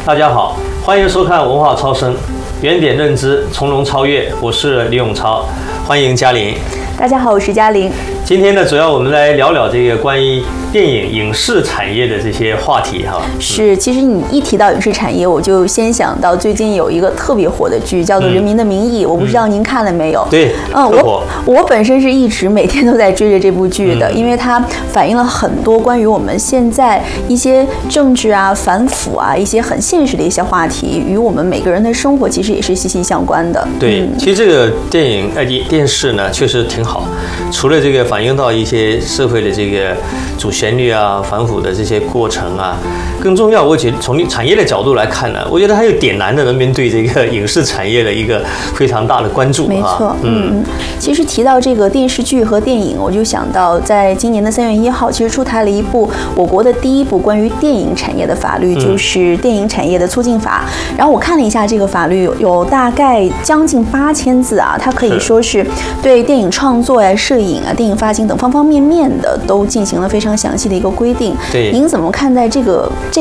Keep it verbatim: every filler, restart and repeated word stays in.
大家好，欢迎收看文化超声，原点认知，从容超越。我是李永超，欢迎嘉玲。 大家好，我是嘉玲。 今天呢，主要我们来聊聊这个关于电影影视产业的这些话题哈。 是，其实你一提到影视产业，我就先想到最近有一个特别火的剧，叫做《人民的名义》，嗯、我不知道您看了没有？ 对， 嗯，我我本身是一直每天都在追着这部剧的，嗯、因为它反映了很多关于我们现在一些政治啊、反腐啊一些很现实的一些话题，与我们每个人的生活其实也是息息相关的。 对，嗯、其实这个电影呃电视呢确实挺好，除了这个反映到一些社会的这个主旋律啊、反腐的这些过程啊，更重要，我觉得从产业的角度来看呢，我觉得还有点燃的人民对这个影视产业的一个非常大的关注。 没错，嗯嗯。其实提到这个电视剧和电影，我就想到在今年的三月一号，其实出台了一部我国的第一部关于电影产业的法律，就是《电影产业的促进法》。然后我看了一下这个法律，有有大概将近八千字啊，它可以说是对电影创作呀、摄影啊、电影发行等方方面面的都进行了非常详细的一个规定。 对， 您怎么看待这个这